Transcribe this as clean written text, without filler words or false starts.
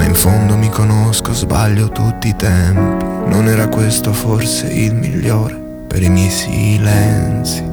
in fondo mi conosco, sbaglio tutti i tempi. Non era questo forse il migliore per i miei silenzi?